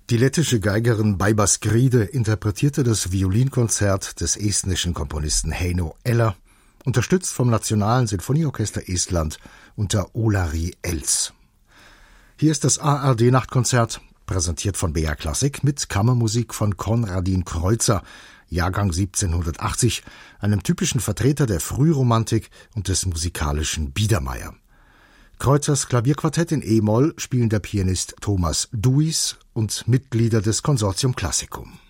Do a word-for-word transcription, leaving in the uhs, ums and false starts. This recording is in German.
Die lettische Geigerin Baiba Skride interpretierte das Violinkonzert des estnischen Komponisten Heino Eller, unterstützt vom Nationalen Sinfonieorchester Estland unter Olari Els. Hier ist das A R D-Nachtkonzert, präsentiert von B R Klassik mit Kammermusik von Konradin Kreutzer, Jahrgang siebzehnhundertachtzig, einem typischen Vertreter der Frühromantik und des musikalischen Biedermeier. Kreutzers Klavierquartett in E-Moll spielen der Pianist Thomas Duis und Mitglieder des Consortium Classicum.